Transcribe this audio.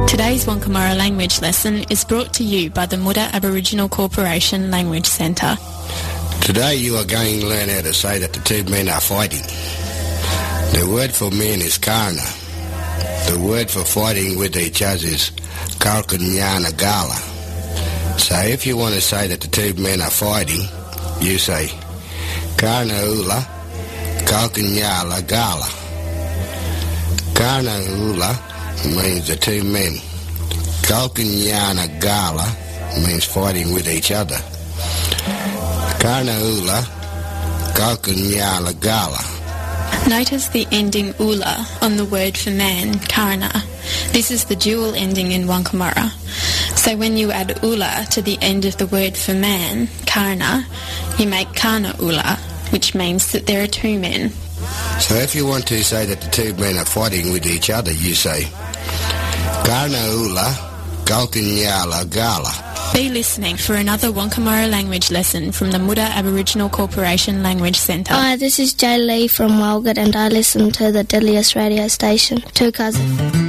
Today's Wankamara language lesson is brought to you by the Muda Aboriginal Corporation Language Centre. Today you are going to learn how to say that the two men are fighting. The word for men is karna. The word for fighting with each other is kalkanyana gala. So if you want to say that the two men are fighting, you say karna ula kalkanyala gala. Karna ula means the two men. Kalkanyana gala means fighting with each other. Karna ula kalkanyala gala. Notice the ending ula on the word for man, karna. This is the dual ending in Wankamara. So when you add ula to the end of the word for man, karna, you make karna ula, which means that there are two men. So if you want to say that the two men are fighting with each other, you say karna ula kalkanyala gala. Be listening for another Wankamara language lesson from the Muda Aboriginal Corporation Language Centre. Hi, this is Jay Lee from Walgett and I listen to the deadliest radio station, 2 Cousin.